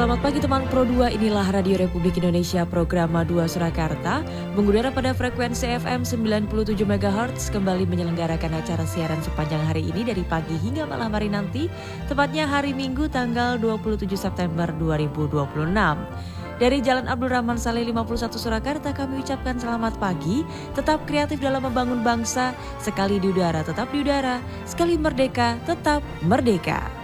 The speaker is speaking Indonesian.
selamat pagi teman Pro 2, inilah Radio Republik Indonesia program 2 Surakarta, mengudara pada frekuensi FM 97 MHz, kembali menyelenggarakan acara siaran sepanjang hari ini dari pagi hingga malam hari nanti, tepatnya hari Minggu tanggal 27 September 2026. Dari Jalan Abdul Rahman Saleh 51 Surakarta kami ucapkan selamat pagi, tetap kreatif dalam membangun bangsa, sekali di udara tetap di udara, sekali merdeka tetap merdeka.